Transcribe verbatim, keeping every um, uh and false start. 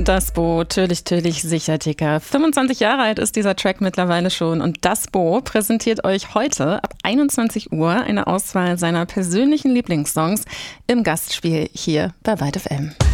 Das Bo, Tödlich, Tödlich, Sicher-Ticker. fünfundzwanzig Jahre alt ist dieser Track mittlerweile schon und Das Bo präsentiert euch heute ab einundzwanzig Uhr eine Auswahl seiner persönlichen Lieblingssongs im Gastspiel hier bei Vibe F M.